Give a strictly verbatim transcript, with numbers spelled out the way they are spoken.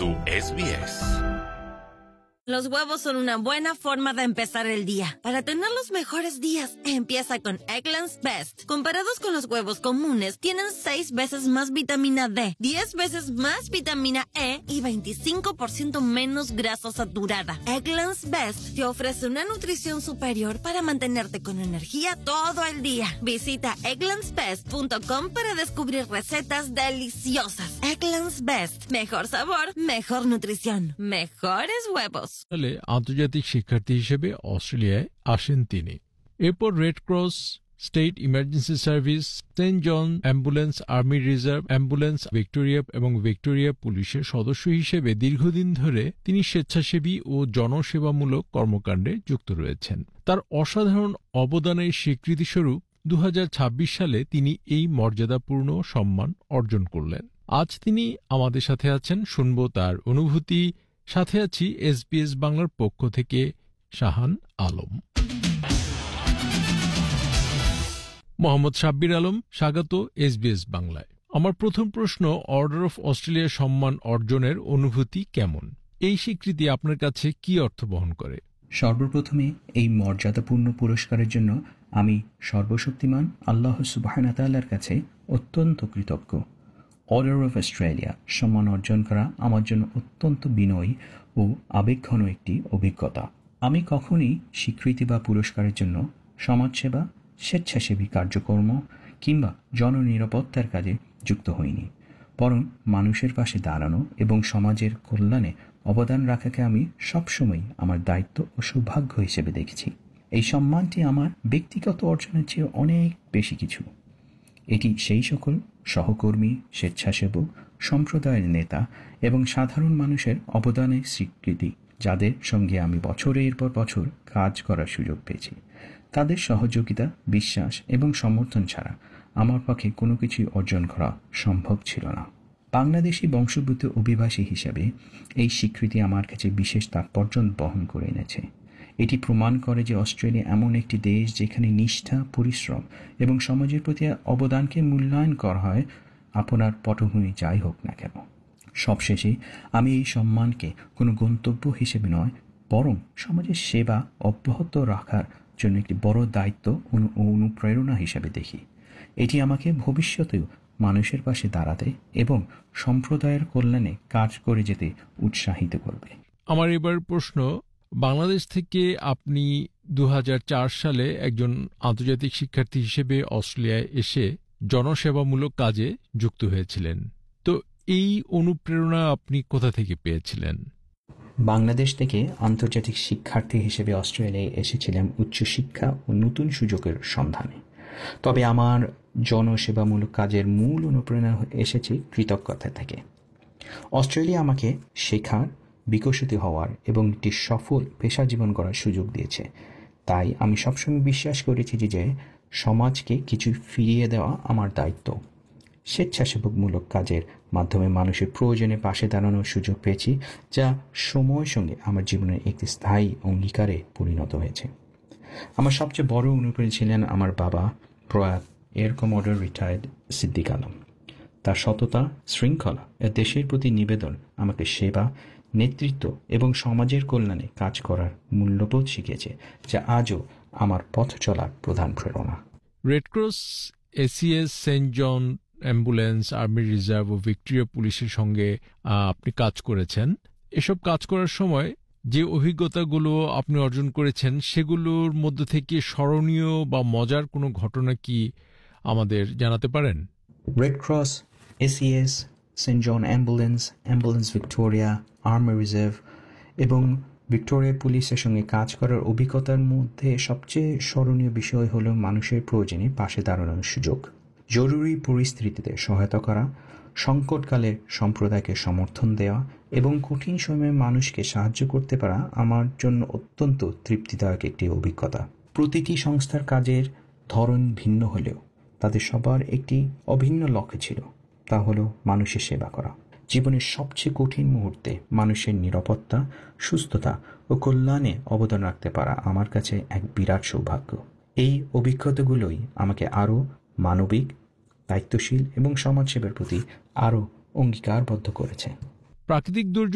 su S B S. Los huevos son una buena forma de empezar el día. Para tener los mejores días, empieza con Eggland's Best. Comparados con los huevos comunes, tienen seis veces más vitamina D, diez veces más vitamina E y veinticinco por ciento menos grasa saturada. Eggland's Best te ofrece una nutrición superior para mantenerte con energía todo el día. Visita egglands best punto com para descubrir recetas deliciosas. Eggland's Best. Mejor sabor, mejor nutrición, mejores huevos. সালে আন্তর্জাতিক শিক্ষার্থী হিসেবে অস্ট্রেলিয়ায় আসেন তিনি। এরপর red cross, state emergency service, Saint জন ambulance, army reserve ambulance, Victoria এবং Victoria পুলিশের সদস্য হিসেবে দীর্ঘদিন ধরে তিনি স্বেচ্ছাসেবী ও জনসেবামূলক কর্মকাণ্ডে যুক্ত রয়েছেন। তার অসাধারণ অবদানের স্বীকৃতিস্বরূপ দু হাজার ছাব্বিশ সালে তিনি এই মর্যাদাপূর্ণ সম্মান অর্জন করলেন। আজ তিনি আমাদের সাথে আছেন, শুনব তার অনুভূতি। সাথে আছি এসবিএস বাংলার পক্ষ থেকে শাহান আলম। মোহাম্মদ সাব্বির আলম, স্বাগত এসবিএস বাংলায়। আমার প্রথম প্রশ্ন, অর্ডার অফ অস্ট্রেলিয়া সম্মান অর্জনের অনুভূতি কেমন? এই স্বীকৃতি আপনার কাছে কি অর্থ বহন করে? সর্বপ্রথমে এই মর্যাদাপূর্ণ পুরস্কারের জন্য আমি সর্বশক্তিমান আল্লাহ সুবহানাহু ওয়া তাআলার কাছে অত্যন্ত কৃতজ্ঞ। অর্ডার অফ অস্ট্রেলিয়া সম্মান অর্জন করা আমার জন্য অত্যন্ত বিনয়ী ও আবেগঘন একটি অভিজ্ঞতা। আমি কখনই স্বীকৃতি বা পুরস্কারের জন্য সমাজসেবা, স্বেচ্ছাসেবী কার্যক্রম কিংবা জননিরাপত্তার কাজে যুক্ত হইনি, বরং মানুষের পাশে দাঁড়ানো এবং সমাজের কল্যাণে অবদান রাখাকে আমি সবসময় আমার দায়িত্ব ও সৌভাগ্য হিসেবে দেখেছি। এই সম্মানটি আমার ব্যক্তিগত অর্জনের চেয়ে অনেক বেশি কিছু। এটি সেই সকল সহকর্মী, স্বেচ্ছাসেবক, সম্প্রদায়ের নেতা এবং সাধারণ মানুষের অবদানের স্বীকৃতি, যাদের সঙ্গে আমি বছরের পর বছর কাজ করার সুযোগ পেয়েছি। তাদের সহযোগিতা, বিশ্বাস এবং সমর্থন ছাড়া আমার পক্ষে কোনো কিছুই অর্জন করা সম্ভব ছিল না। বাংলাদেশি বংশোদ্ভূত অভিবাসী হিসেবে এই স্বীকৃতি আমার কাছে বিশেষ তাৎপর্য বহন করে এনেছে। এটি প্রমাণ করে যে অস্ট্রেলিয়া এমন একটি দেশ যেখানে নিষ্ঠা, পরিশ্রম এবং সমাজের প্রতি অবদানকে মূল্যায়ন করা হয়, আপনার পটভূমি যাই হোক না কেন। সবশেষে আমি এই সম্মানকে কোনো গন্তব্য হিসেবে নয়, বরং সমাজের সেবা অব্যাহত রাখার জন্য একটি বড় দায়িত্ব ও অনুপ্রেরণা হিসেবে দেখি। এটি আমাকে ভবিষ্যতেও মানুষের পাশে দাঁড়াতে এবং সম্প্রদায়ের কল্যাণে কাজ করে যেতে উৎসাহিত করবে। আমার এবার প্রশ্ন, বাংলাদেশ থেকে আপনি দু হাজার চার সালে একজন আন্তর্জাতিক শিক্ষার্থী হিসেবে অস্ট্রেলিয়ায় এসে জনসেবামূলক কাজে যুক্ত হয়েছিলেন। তো এই অনুপ্রেরণা আপনি কোথা থেকে পেয়েছিলেন? বাংলাদেশ থেকে আন্তর্জাতিক শিক্ষার্থী হিসেবে অস্ট্রেলিয়ায় এসেছিলাম উচ্চশিক্ষা ও নতুন সুযোগের সন্ধানে। তবে আমার জনসেবামূলক কাজের মূল অনুপ্রেরণা এসেছে কৃতজ্ঞতা থেকে। অস্ট্রেলিয়া আমাকে শেখার, বিকশিত হওয়ার এবং একটি সফল পেশা জীবন করার সুযোগ দিয়েছে। তাই আমি সবসময় বিশ্বাস করেছি যে সমাজকে কিছু ফিরিয়ে দেওয়া আমার দায়িত্ব। স্বেচ্ছাসেবকমূলক কাজের মাধ্যমে মানুষের প্রয়োজনে পাশে দাঁড়ানোর সুযোগ পেয়েছি, যা সময়ের সঙ্গে আমার জীবনের একটি স্থায়ী অঙ্গীকারে পরিণত হয়েছে। আমার সবচেয়ে বড় অনুপ্রেরণা ছিলেন আমার বাবা, প্রয়াত air commodore retired Siddique Alam. তার সততা, শৃঙ্খলা ও দেশের প্রতি নিবেদন আমাকে সেবা, নেতৃত্ব এবং সমাজের কল্যাণে কাজ করার মূল্যবোধ শিখেছে, যা আজও আমার পথ চলার প্রধান প্রেরণা। রেড ক্রস, এসিএস, সেন্ট জন অ্যাম্বুলেন্স, আর্মি রিজার্ভ ও ভিক্টোরিয়া পুলিশের সঙ্গে আপনি কাজ করেছেন। এসব কাজ করার সময় যে অভিজ্ঞতাগুলো আপনি অর্জন করেছেন, সেগুলোর মধ্যে থেকে স্মরণীয় বা মজার কোনো ঘটনা কি আমাদের জানাতে পারেন? রেড ক্রস, এসিএস, সেন্ট জন ambulance, ambulance Victoria, army reserve এবং ভিক্টোরিয়া পুলিশের সঙ্গে কাজ করার অভিজ্ঞতার মধ্যে সবচেয়ে স্মরণীয় বিষয় হল মানুষের প্রয়োজনে পাশে দাঁড়ানোর সুযোগ, জরুরি পরিস্থিতিতে সহায়তা করা, সংকটকালে সম্প্রদায়কে সমর্থন দেওয়া এবং কঠিন সময়ে মানুষকে সাহায্য করতে পারা আমার জন্য অত্যন্ত তৃপ্তিদায়ক একটি অভিজ্ঞতা। প্রতিটি সংস্থার কাজের ধরন ভিন্ন হলেও তাদের সবার একটি অভিন্ন লক্ষ্য ছিল, তা হলো মানুষের সেবা করা। জীবনের সবচেয়ে কঠিন মুহূর্তে মানুষের নিরাপত্তা, সুস্থতা ও কল্যাণে অবদান রাখতে পারা আমার কাছে এক বিরাট সৌভাগ্য। এই অভিজ্ঞতাগুলোই আমাকে আরও মানবিক, দায়িত্বশীল এবং সমাজসেবার প্রতি আরও অঙ্গীকারবদ্ধ করেছে। প্রাকৃতিক দুর্যোগ